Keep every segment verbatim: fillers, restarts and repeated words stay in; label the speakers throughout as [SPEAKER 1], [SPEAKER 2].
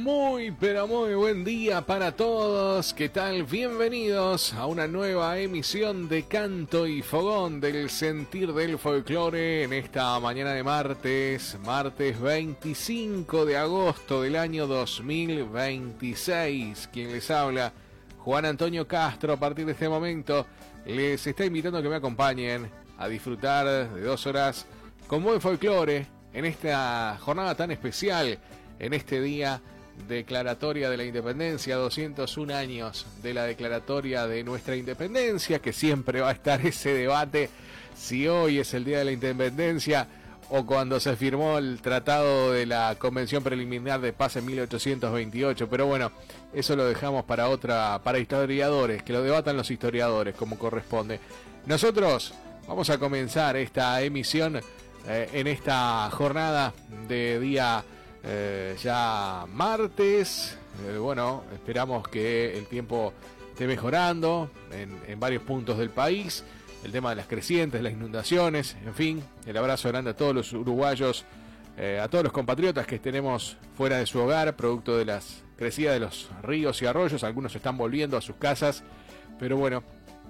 [SPEAKER 1] Muy, pero muy buen día para todos. ¿Qué tal? Bienvenidos a una nueva emisión de Canto y Fogón del Sentir del Folclore en esta mañana de martes, martes veinticinco de agosto del año dos mil veintiséis. Quien les habla, Juan Antonio Castro. A partir de este momento les está invitando a que me acompañen a disfrutar de dos horas con buen folclore en esta jornada tan especial, en este día declaratoria de la independencia, doscientos un años de la declaratoria de nuestra independencia, que siempre va a estar ese debate si hoy es el día de la independencia o cuando se firmó el tratado de la Convención Preliminar de Paz en mil ochocientos veintiocho, pero bueno, eso lo dejamos para otra, para historiadores, que lo debatan los historiadores como corresponde. Nosotros vamos a comenzar esta emisión eh, en esta jornada de día Eh, ya martes. Eh, bueno, esperamos que el tiempo esté mejorando en, en varios puntos del país. El tema de las crecientes, las inundaciones, en fin, el abrazo grande a todos los uruguayos, eh, a todos los compatriotas que tenemos fuera de su hogar, producto de las crecidas de los ríos y arroyos. Algunos están volviendo a sus casas, pero bueno,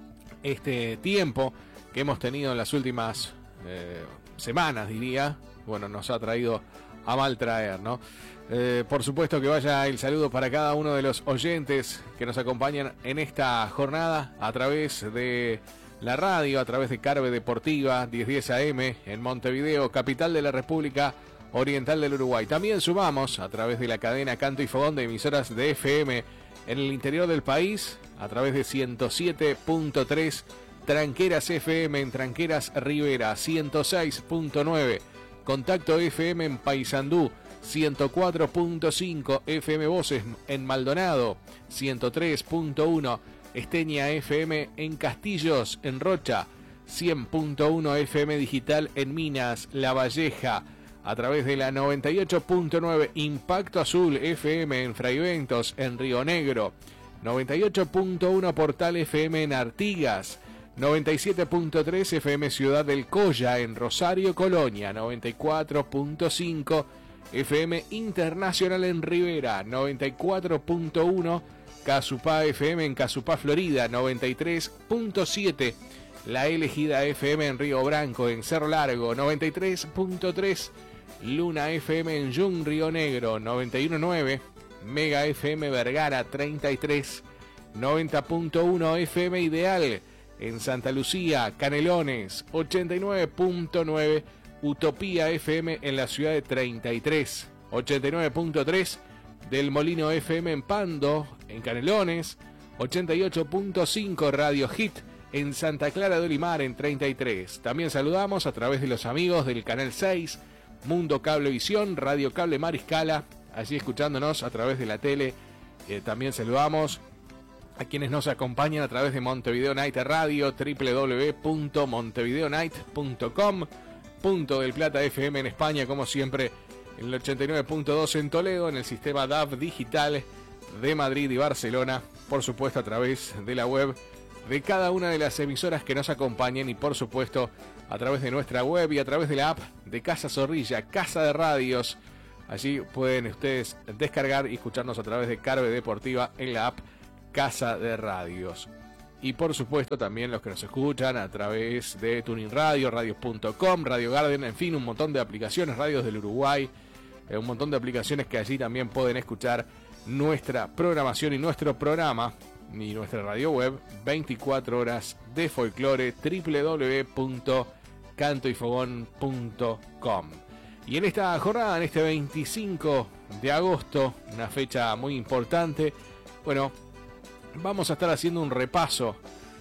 [SPEAKER 1] este tiempo que hemos tenido en las últimas eh, semanas, diría, bueno, nos ha traído a mal traer, ¿no? Eh, por supuesto que vaya el saludo para cada uno de los oyentes que nos acompañan en esta jornada a través de la radio, a través de Carve Deportiva diez diez A M en Montevideo, capital de la República Oriental del Uruguay. También sumamos a través de la cadena Canto y Fogón de emisoras de F M en el interior del país, a través de ciento siete punto tres Tranqueras F M en Tranqueras Rivera, ciento seis punto nueve Contacto F M en Paysandú, ciento cuatro punto cinco F M Voces en Maldonado, ciento tres punto uno Esteña F M en Castillos, en Rocha, cien punto uno F M Digital en Minas, La Valleja, a través de la noventa y ocho punto nueve Impacto Azul F M en Fraiventos, en Río Negro, noventa y ocho punto uno Portal F M en Artigas, noventa y siete punto tres F M Ciudad del Colla en Rosario, Colonia, noventa y cuatro punto cinco F M Internacional en Rivera, noventa y cuatro punto uno Casupá F M en Casupá, Florida, noventa y tres punto siete La Elegida F M en Río Branco, en Cerro Largo, noventa y tres punto tres Luna F M en Yung, Río Negro, noventa y uno punto nueve Mega F M Vergara, treinta y tres, noventa punto uno F M Ideal en Santa Lucía, Canelones, ochenta y nueve punto nueve Utopía F M en la ciudad de treinta y tres, ochenta y nueve punto tres del Molino F M en Pando, en Canelones, ochenta y ocho punto cinco Radio Hit en Santa Clara de Olimar, en treinta y tres. También saludamos a través de los amigos del Canal seis, Mundo Cablevisión, Radio Cable Mariscala, allí escuchándonos a través de la tele. Eh, también saludamos a quienes nos acompañan a través de Montevideo Night Radio, doble u doble u doble u punto montevideo night punto com, Punto del Plata F M en España, como siempre, en el ochenta y nueve punto dos en Toledo, en el sistema D A B digital de Madrid y Barcelona, por supuesto a través de la web de cada una de las emisoras que nos acompañen y por supuesto a través de nuestra web y a través de la app de Casa Zorrilla, Casa de Radios. Allí pueden ustedes descargar y escucharnos a través de Carve Deportiva en la app Casa de Radios. Y por supuesto también los que nos escuchan a través de Tuning Radio, radios punto com, Radio Garden, en fin, un montón de aplicaciones, radios del Uruguay, eh, un montón de aplicaciones que allí también pueden escuchar nuestra programación y nuestro programa y nuestra radio web, veinticuatro horas de folclore, doble u doble u doble u punto canto y fogón punto com. Y en esta jornada, en este veinticinco de agosto, una fecha muy importante, bueno, vamos a estar haciendo un repaso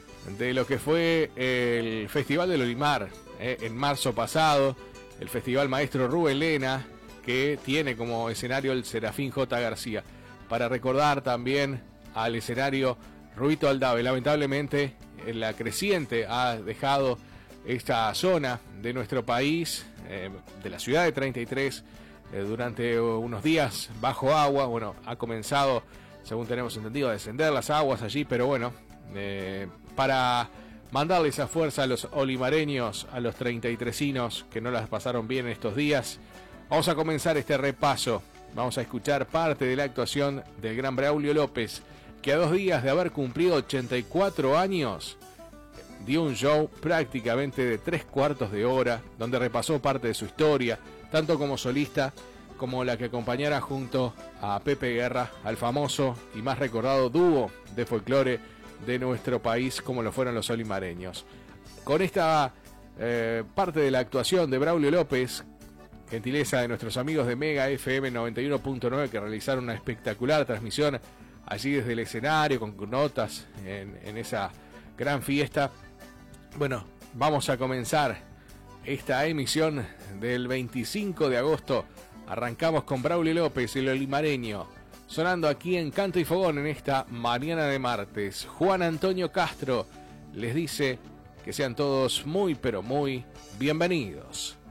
[SPEAKER 1] de lo que fue el Festival del Olimar eh, en marzo pasado, el Festival Maestro Rubén Lena, que tiene como escenario el Serafín J. García, para recordar también al escenario Ruito Aldave. Lamentablemente la creciente ha dejado esta zona de nuestro país, eh, de la ciudad de treinta y tres, eh, durante unos días bajo agua. Bueno, ha comenzado, según tenemos entendido, a descender las aguas allí, pero bueno, eh, para mandarle esa fuerza a los olimareños, a los treinta y tresinos que no las pasaron bien en estos días, vamos a comenzar este repaso Vamos a escuchar parte de la actuación del gran Braulio López, que a dos días de haber cumplido ochenta y cuatro años, dio un show prácticamente de tres cuartos de hora, donde repasó parte de su historia, tanto como solista, como la que acompañara junto a Pepe Guerra, al famoso y más recordado dúo de folclore de nuestro país, como lo fueron los olimareños. Con esta eh, parte de la actuación de Braulio López, gentileza de nuestros amigos de Mega F M noventa y uno punto nueve, que realizaron una espectacular transmisión allí desde el escenario, con notas en, en esa gran fiesta. Bueno, vamos a comenzar esta emisión del veinticinco de agosto. Arrancamos con Braulio López, el olimareño, sonando aquí en Canto y Fogón en esta mañana de martes. Juan Antonio Castro les dice que sean todos muy pero muy bienvenidos.